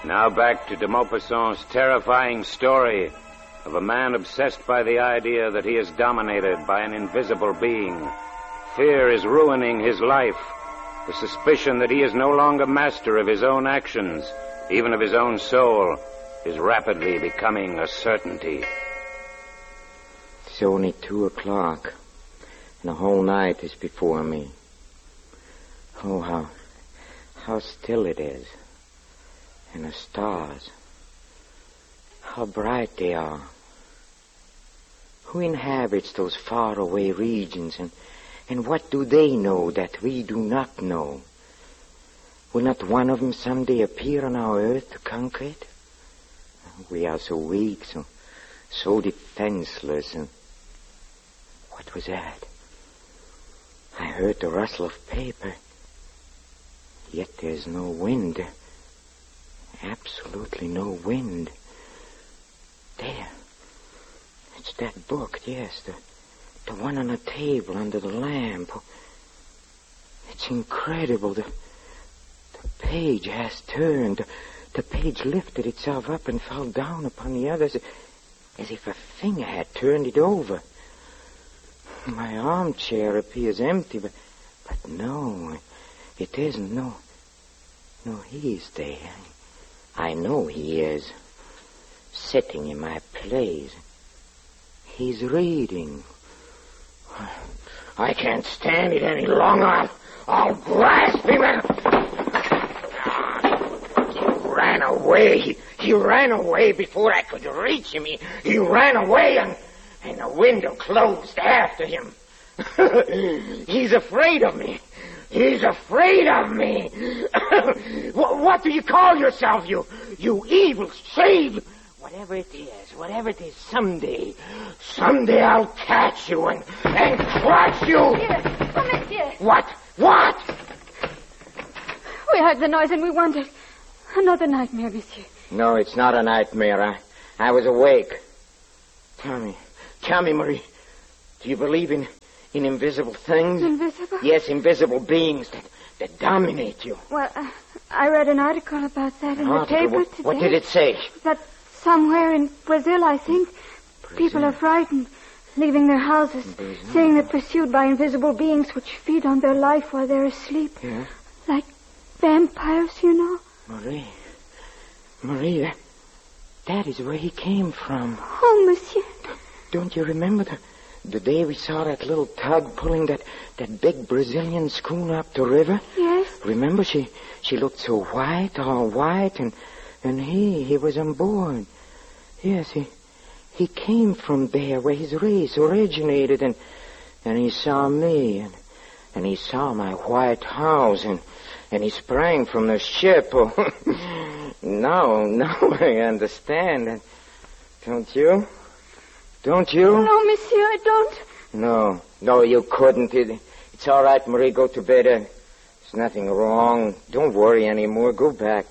Now back to de Maupassant's terrifying story of a man obsessed by the idea that he is dominated by an invisible being. Fear is ruining his life. The suspicion that he is no longer master of his own actions, even of his own soul, is rapidly becoming a certainty. It's only 2:00, and the whole night is before me. Oh, how still it is. And the stars, how bright they are. Who inhabits those faraway regions, and what do they know that we do not know? Will not one of them someday appear on our earth to conquer it? We are so weak, so defenseless. And what was that? I heard the rustle of paper. Yet there's no wind. Absolutely no wind. There. It's that book, yes, the one on the table under the lamp. It's incredible. The page has turned. The page lifted itself up and fell down upon the others as if a finger had turned it over. My armchair appears empty, but no, it isn't. No, he is there. I know he is. Sitting in my place. He's reading. I can't stand it any longer. I'll grasp him and... He ran away. He ran away before I could reach him. He ran away and the window closed after him. He's afraid of me. He's afraid of me. What do you call yourself, you evil shade? Whatever it is, someday I'll catch you and crush you. Monsieur, oh, monsieur. What? We heard the noise and we wondered. Another nightmare, monsieur. No, it's not a nightmare. I was awake. Tell me, Marie, do you believe in invisible things? Invisible? Yes, invisible beings that dominate you. Well, I read an article about that in the paper today. What did it say? That somewhere in Brazil, I think, people are frightened, leaving their houses, saying they're pursued by invisible beings which feed on their life while they're asleep. Yeah? Like vampires, you know. Marie, that is where he came from. Oh, monsieur. Don't you remember the day we saw that little tug pulling that big Brazilian schooner up the river? Yes. Remember, she looked so white, all white, and he was on board. Yes, he came from there where his race originated, and he saw me, and he saw my white house, and he sprang from the ship. Oh, now I understand. Don't you? Don't you? No, monsieur, I don't. No, you couldn't. It's all right, Marie. Go to bed. There's nothing wrong. Don't worry anymore. Go back.